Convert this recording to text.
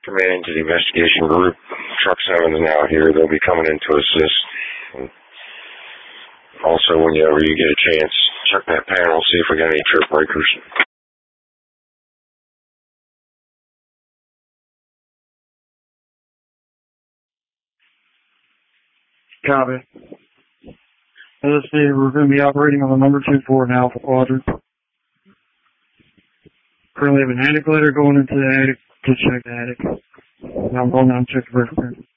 Command to the investigation group. Truck 7 is now here. They'll be coming in to assist. And also, whenever you get a chance, check that panel, see if we got any trip breakers. Copy. Let's see, we're going to be operating on the number 24 in Alpha Quadrant. Currently have an attic ladder going into the attic to check the attic. I'm going down to check the roof.